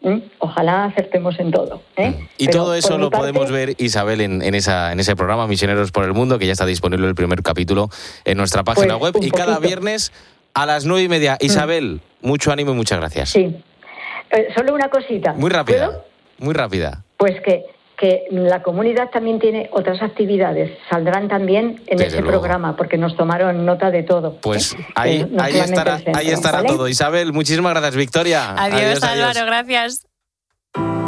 Ojalá acertemos en todo. Y pero todo eso lo podemos ver, Isabel, en ese programa Misioneros por el Mundo, que ya está disponible el primer capítulo en nuestra página web. Y cada viernes a las 9:30. Isabel, mucho ánimo y muchas gracias. Sí. Solo una cosita. Muy rápida, ¿puedo? muy rápida. Pues que la comunidad también tiene otras actividades, saldrán también en Desde ese luego. programa, porque nos tomaron nota de todo. Pues ahí estará ¿vale? todo. Isabel, muchísimas gracias. Victoria. Adiós Álvaro, gracias.